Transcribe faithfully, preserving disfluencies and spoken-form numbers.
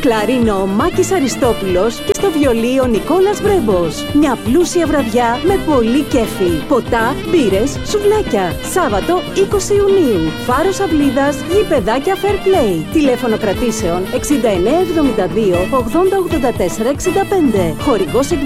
κλαρίνο ο Μάκης Αριστόπουλος και στο βιολί ο Νικόλας Βρέμπος. Μια πλούσια βραδιά με πολύ κέφι. Ποτά, μπύρες, σουβλάκια. Σάββατο είκοσι Ιουνίου. Φάρος Αυλίδας, γηπεδάκια Fair Play. Τηλέφωνο κρατήσεων εξήντα εννέα εβδομήντα δύο ογδόντα ογδόντα τέσσερα εξήντα πέντε. Χορηγός